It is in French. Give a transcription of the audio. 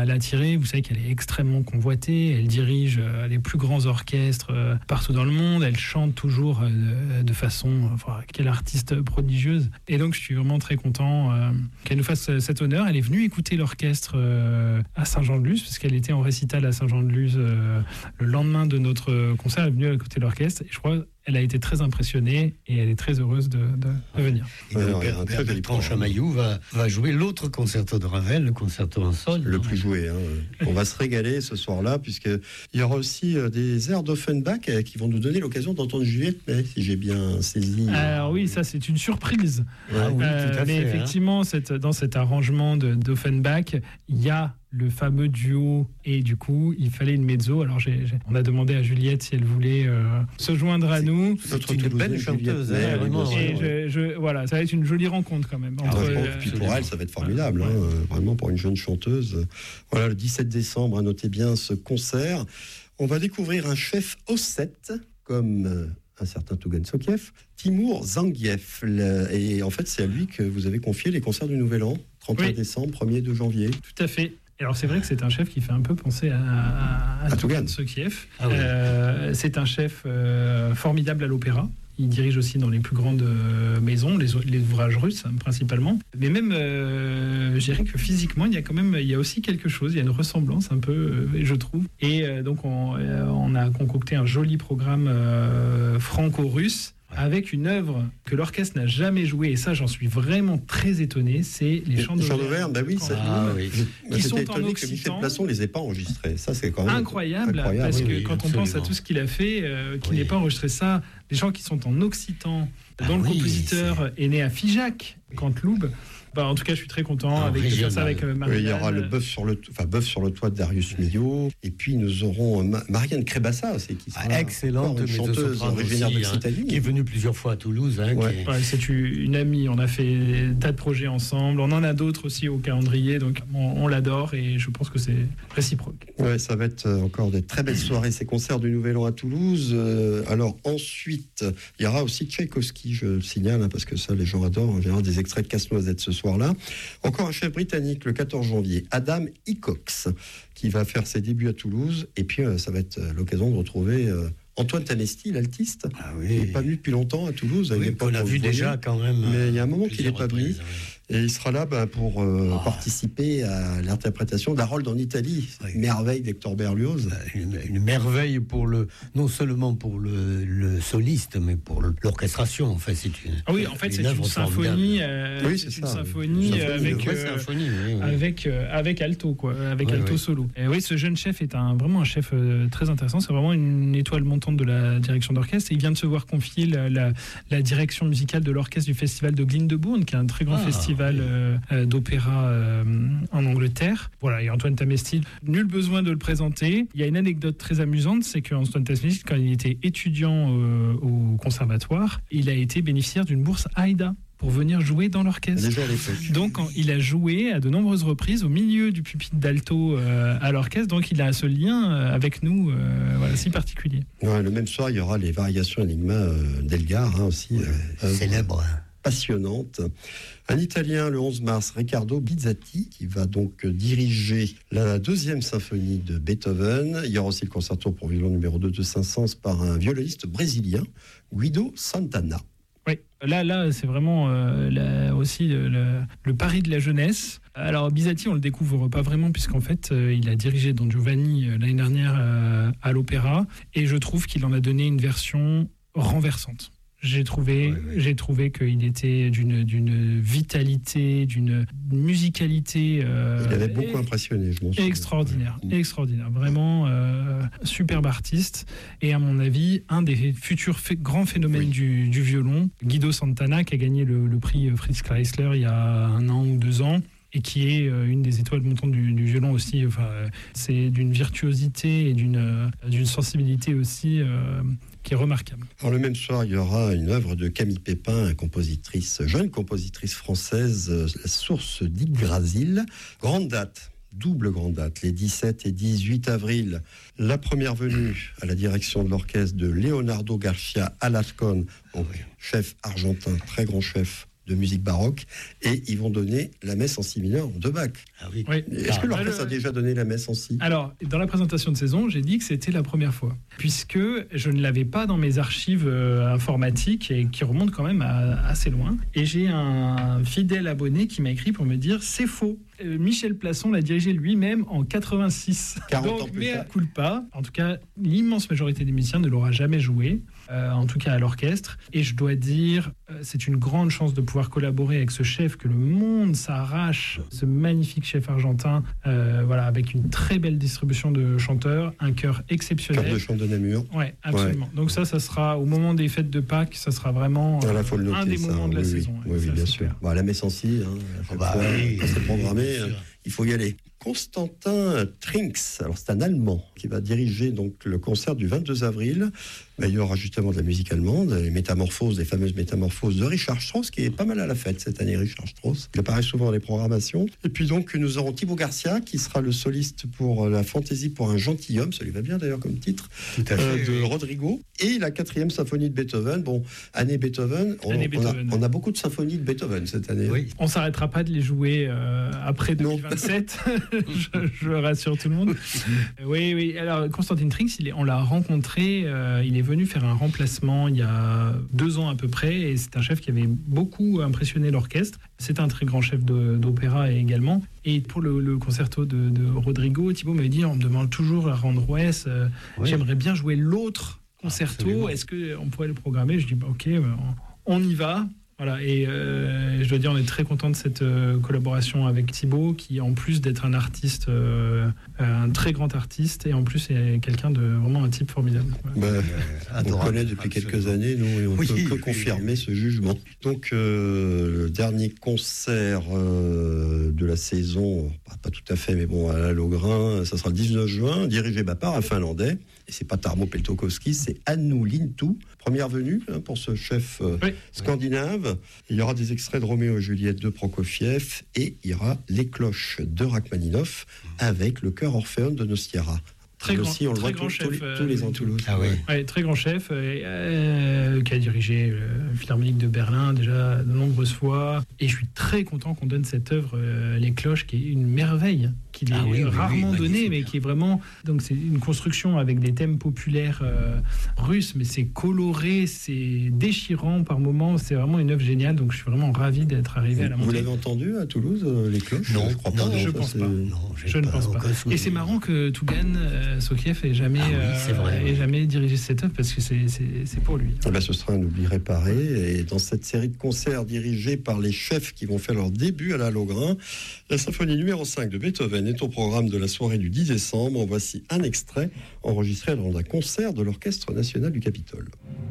l'attirer. Vous savez qu'elle est extrêmement convoitée. Elle dirige les plus grands orchestres partout dans le monde. Elle chante toujours de façon... quelle artiste prodigieuse. Et donc, je suis vraiment très content qu'elle nous fasse cet honneur. Elle est venue écouter l'orchestre à Saint-Jean-de-Luz, parce qu'elle était en récital à Saint-Jean-de-Luz le lendemain de notre concert. Elle est venue écouter l'orchestre. Et je crois... Elle a été très impressionnée et elle est très heureuse de venir. Et Bertrand Chamaillou va jouer l'autre concerto de Ravel, le concerto en sol. Le plus joué. On va se régaler ce soir-là, puisqu'il y aura aussi des airs d'Offenbach qui vont nous donner l'occasion d'entendre Juliette May, si j'ai bien saisi. Alors oui, ça c'est une surprise. Ah oui, tout à mais fait, effectivement, dans cet arrangement d'Offenbach, il y a le fameux duo, et du coup il fallait une mezzo. Alors on a demandé à Juliette si elle voulait se joindre à nous. C'est une belle chanteuse, vraiment. Et voilà, ça va être une jolie rencontre quand même. Puis pour elle, ça va être formidable, vraiment pour une jeune chanteuse. Voilà, le 17 décembre, notez bien ce concert. On va découvrir un chef ossète, comme un certain Tougan Sokiev, Timur Zanguiev. Et en fait, c'est à lui que vous avez confié les concerts du Nouvel An, 31 décembre, 1er de janvier. Tout à fait. Alors c'est vrai que c'est un chef qui fait un peu penser à Tougan Sokiev. Ah oui. C'est un chef formidable à l'opéra. Il dirige aussi dans les plus grandes maisons, les ouvrages russes principalement. Mais même, je dirais que physiquement, il y a aussi quelque chose. Il y a une ressemblance un peu, je trouve. Et donc on a concocté un joli programme franco-russe, avec une œuvre que l'orchestre n'a jamais jouée, et ça j'en suis vraiment très étonné, c'est les chants d'Auvergne. Bah oui, qui sont étonné en que Michel occitan. Plasson les ait pas enregistrés. Ça c'est quand même incroyable parce que quand on pense à tout ce qu'il a fait, qu'il n'ait pas enregistré ça, les chants qui sont en occitan, dont le compositeur est né à Figeac, Canteloube. En tout cas, je suis très content de faire ça avec Marianne. Il y aura le bœuf sur le toit de Darius Milhaud. Et puis, nous aurons Marianne Crébassa, qui sera excellente chanteuse originaire d'Occitanie. Qui est venue plusieurs fois à Toulouse. C'est une amie. On a fait des tas de projets ensemble. On en a d'autres aussi au calendrier. Donc, on l'adore et je pense que c'est réciproque. Ouais, ça va être encore des très belles soirées, ces concerts du Nouvel An à Toulouse. Alors, ensuite, il y aura aussi Tchaïkovski, je le signale, parce que ça, les gens adorent. On verra des extraits de Casse-Noisette ce soir. Là. Encore un chef britannique le 14 janvier, Adam Hickox, qui va faire ses débuts à Toulouse. Et puis, ça va être l'occasion de retrouver Antoine Tanesti, l'altiste. Il n'est pas venu depuis longtemps à Toulouse. On l'a vu déjà quand même. Mais il y a un moment qu'il n'est pas venu. Et il sera là pour participer à l'interprétation d'Harold en Italie. Merveille d'Hector Berlioz. Une merveille non seulement pour le soliste, mais pour l'orchestration. En fait, c'est une symphonie. C'est une symphonie avec alto, avec alto solo. Et oui, ce jeune chef est vraiment un chef très intéressant. C'est vraiment une étoile montante de la direction d'orchestre. Et il vient de se voir confier la direction musicale de l'orchestre du festival de Glyndebourne, qui est un très grand festival d'opéra en Angleterre. Voilà, et Antoine Tanesti, nul besoin de le présenter. Il y a une anecdote très amusante, c'est qu'Antoine Tanesti, quand il était étudiant au conservatoire, il a été bénéficiaire d'une bourse AIDA pour venir jouer dans l'orchestre. Donc il a joué à de nombreuses reprises au milieu du pupitre d'alto à l'orchestre, donc il a ce lien avec nous si particulier. Le même soir, il y aura les variations Enigma d'Elgar, aussi. Célèbre. Passionnante. Un Italien, le 11 mars, Riccardo Bizzati, qui va donc diriger la 2e symphonie de Beethoven. Il y aura aussi le concerto pour violon numéro 2 de Saint-Saëns par un violoniste brésilien, Guido Santana. Oui, là c'est vraiment aussi le pari de la jeunesse. Alors Bizzati, on le découvre pas vraiment, puisqu'en fait il a dirigé Don Giovanni l'année dernière à l'opéra, et je trouve qu'il en a donné une version renversante. J'ai trouvé qu'il était d'une vitalité, d'une musicalité. Il avait beaucoup impressionné, je m'en souviens. Extraordinaire. Vraiment superbe artiste. Et à mon avis, un des futurs grands phénomènes du violon, Guido Santana, qui a gagné le prix Fritz Kreisler il y a 1 an ou 2 ans. Et qui est une des étoiles montantes du violon aussi. C'est d'une virtuosité et d'une sensibilité aussi qui est remarquable. Alors, le même soir, il y aura une œuvre de Camille Pépin, jeune compositrice française, La Source d'Yggdrasil. Double grande date, les 17 et 18 avril. La première venue à la direction de l'orchestre de Leonardo Garcia Alarcón, chef argentin, très grand chef de musique baroque, et ils vont donner la messe en si mineur de Bach. Ah oui. Oui. Est-ce que l'orchestre a déjà donné la messe en si? Alors, dans la présentation de saison, j'ai dit que c'était la première fois, puisque je ne l'avais pas dans mes archives informatiques et qui remontent quand même assez loin. Et j'ai un fidèle abonné qui m'a écrit pour me dire c'est faux. Michel Plasson l'a dirigé lui-même en 86. 40 ans Donc, plus mais tard. culpa. En tout cas, l'immense majorité des musiciens ne l'aura jamais joué, en tout cas à l'orchestre. Et je dois dire, c'est une grande chance de pouvoir collaborer avec ce chef que le monde s'arrache, ce magnifique chef argentin, voilà, avec une très belle distribution de chanteurs, un chœur exceptionnel. Chœur de chant de Namur. Ouais, absolument. Donc ça sera au moment des fêtes de Pâques, ça sera vraiment Faut le noter, un des ça. moments de la Oui, saison. Oui, Ça, bien c'est sûr. clair. Bah, la messe en si, Oui, quand c'est programmé, bien sûr. il faut y aller. Constantin Trinks, alors c'est un Allemand qui va diriger donc le concert du 22 avril. Il y aura justement de la musique allemande, les métamorphoses, les fameuses métamorphoses de Richard Strauss, qui est pas mal à la fête cette année, Richard Strauss. Il apparaît souvent dans les programmations. Et puis donc, nous aurons Thibaut Garcia, qui sera le soliste pour la fantaisie pour un gentilhomme, ça lui va bien d'ailleurs comme titre, Tout à fait, de oui. Rodrigo, et la 4e symphonie de Beethoven. Bon, année Beethoven, on a beaucoup de symphonies de Beethoven cette année. Oui. On s'arrêtera pas de les jouer après 2027, je rassure tout le monde. Oui. Alors, Constantin Trinks, on l'a rencontré, il est venu faire un remplacement il y a 2 ans à peu près, et c'est un chef qui avait beaucoup impressionné l'orchestre. C'est un très grand chef d'opéra également. Et pour le concerto de Rodrigo, Thibaut m'avait dit, on me demande toujours la rendre Rouès, j'aimerais bien jouer l'autre concerto, Absolument. est-ce qu'on pourrait le programmer? Je dis, ok, on y va. Voilà, et je dois dire, on est très content de cette collaboration avec Thibaut, qui en plus d'être un artiste, un très grand artiste, et en plus est quelqu'un de vraiment un type formidable. Voilà. On le connaît depuis quelques années, nous, et on ne peut que confirmer ce jugement. Donc, le dernier concert de la saison, pas tout à fait, mais bon, à la Logrin, ça sera le 19 juin, dirigé par un Finlandais. Et c'est pas Tarmo Peltokoski, c'est Hannu Lintu. Première venue pour ce chef scandinave. Il y aura des extraits de Roméo et Juliette de Prokofiev, et il y aura les cloches de Rachmaninoff avec le chœur Orphéon de Nostiara. Très grand, aussi, on le voit grand chef, tous les ans Toulouse. Ah oui. Ouais, très grand chef, qui a dirigé le Philharmonique de Berlin déjà de nombreuses fois. Et je suis très content qu'on donne cette œuvre, Les Cloches, qui est une merveille, qu'il est rarement donnée, mais qui est vraiment... Donc c'est une construction avec des thèmes populaires russes, mais c'est coloré, c'est déchirant par moments. C'est vraiment une œuvre géniale, donc je suis vraiment ravi d'être arrivé à la montée. Vous l'avez entendu à Toulouse, Les Cloches? Non, je crois pas. je pense pas. Non, Je ne pense pas. Et c'est marrant que Tougan Sokiev ait jamais, jamais dirigé cette œuvre, parce que c'est pour lui. Eh ben, ce sera un oubli réparé. Et dans cette série de concerts dirigés par les chefs qui vont faire leur début à la Logrin, la symphonie numéro 5 de Beethoven est au programme de la soirée du 10 décembre. Voici un extrait enregistré lors d'un concert de l'Orchestre national du Capitole.